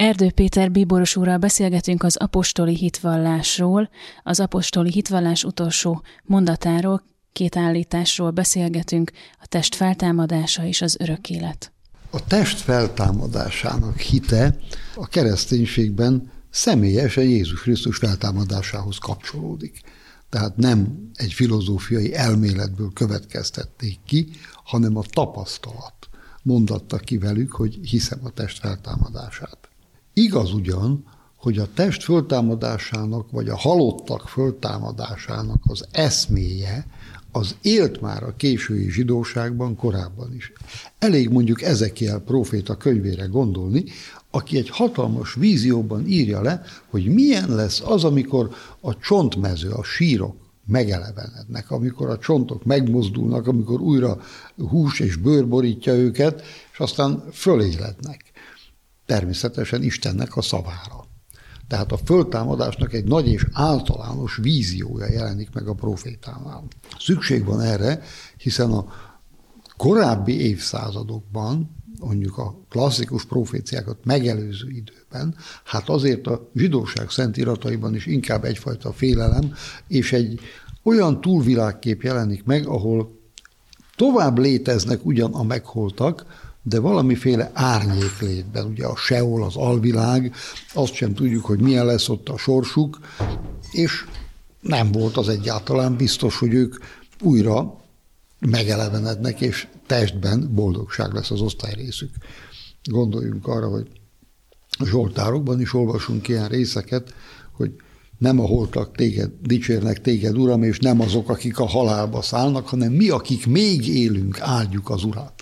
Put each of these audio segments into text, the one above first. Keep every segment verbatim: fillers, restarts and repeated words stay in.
Erdő Péter bíboros úrral beszélgetünk az apostoli hitvallásról, az apostoli hitvallás utolsó mondatáról, két állításról beszélgetünk, a test feltámadása és az örök élet. A test feltámadásának hite a kereszténységben személyesen Jézus Krisztus feltámadásához kapcsolódik. Tehát nem egy filozófiai elméletből következtették ki, hanem a tapasztalat mondatta ki velük, hogy hiszem a test feltámadását. Igaz ugyan, hogy a test föltámadásának, vagy a halottak föltámadásának az eszméje, az élt már a késői zsidóságban korábban is. Elég mondjuk Ezekiel próféta könyvére gondolni, aki egy hatalmas vízióban írja le, hogy milyen lesz az, amikor a csontmező, a sírok megelevenednek, amikor a csontok megmozdulnak, amikor újra hús és bőr borítja őket, és aztán fölélednek. Természetesen Istennek a szavára. Tehát a föltámadásnak egy nagy és általános víziója jelenik meg a profétánál. Szükség van erre, hiszen a korábbi évszázadokban, mondjuk a klasszikus proféciákat megelőző időben, hát azért a zsidóság szentírataiban is inkább egyfajta félelem, és egy olyan túlvilágkép jelenik meg, ahol tovább léteznek ugyan a megholtak, de valamiféle árnyéklétben, ugye a Seol, az alvilág, azt sem tudjuk, hogy milyen lesz ott a sorsuk, és nem volt az egyáltalán biztos, hogy ők újra megelevenednek, és testben boldogság lesz az osztályrészük. Gondoljunk arra, hogy a zsoltárokban is olvasunk ilyen részeket, hogy nem a holtak téged, dicsérnek téged, Uram, és nem azok, akik a halálba szállnak, hanem mi, akik még élünk, áldjuk az Urat.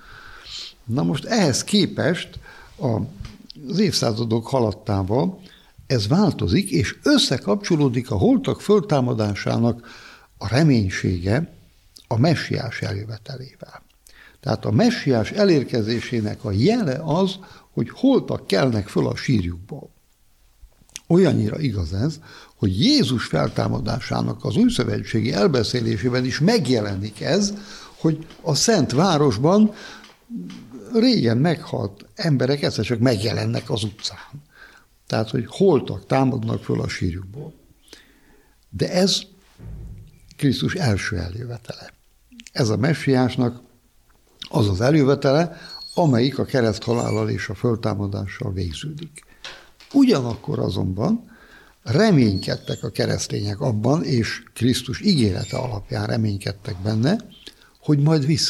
Na most ehhez képest az évszázadok haladtával ez változik, és összekapcsolódik a holtak föltámadásának a reménysége a messiás eljövetelével. Tehát a messiás elérkezésének a jele az, hogy holtak kelnek föl a sírjukból. Olyannyira igaz ez, hogy Jézus feltámadásának az újszövetségi elbeszélésében is megjelenik ez, hogy a Szent Városban régen meghalt emberek egyszer csak megjelennek az utcán. Tehát, hogy holtak támadnak föl a sírjukból. De ez Krisztus első eljövetele. Ez a messiásnak az az eljövetele, amelyik a kereszthalállal és a föltámadással végződik. Ugyanakkor azonban reménykedtek a keresztények abban, és Krisztus ígérete alapján reménykedtek benne, hogy majd vissza